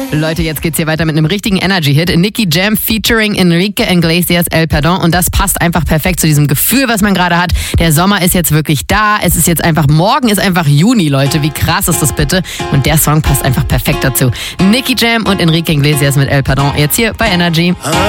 Leute, jetzt geht's hier weiter mit einem richtigen Energy-Hit. Nicky Jam featuring Enrique Iglesias, El Perdón. Und das passt einfach perfekt zu diesem Gefühl, was man gerade hat. Der Sommer ist jetzt wirklich da. Es ist jetzt einfach, morgen ist einfach Juni, Leute. Wie krass ist das bitte? Und der Song passt einfach perfekt dazu. Nicky Jam und Enrique Iglesias mit El Perdón. Jetzt hier bei Energy.